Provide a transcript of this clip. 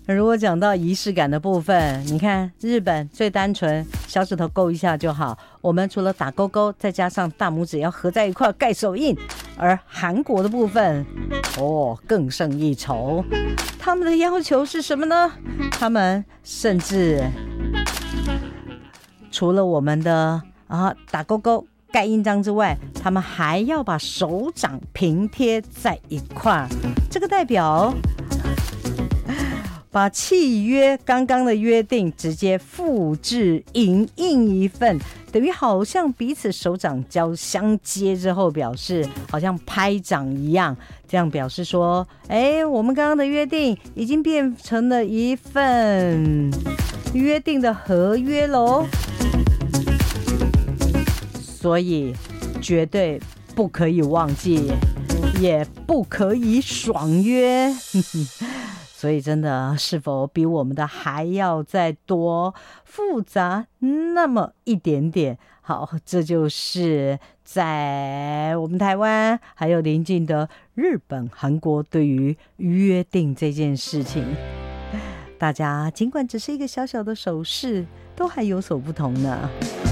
如果讲到仪式感的部分，你看日本最单纯，小指头勾一下就好。我们除了打勾勾，再加上大拇指要合在一块盖手印。而韩国的部分，更胜一筹。他们的要求是什么呢？他们甚至除了我们的打勾勾盖印章之外，他们还要把手掌平贴在一块，这个代表把契约刚刚的约定直接复制影印一份，等于好像彼此手掌交相接之后，表示好像拍掌一样，这样表示说，我们刚刚的约定已经变成了一份约定的合约咯。所以绝对不可以忘记，也不可以爽约。所以真的是否比我们的还要再多复杂那么一点点。好，这就是在我们台湾还有邻近的日本、韩国对于约定这件事情，大家尽管只是一个小小的手势，都还有所不同呢。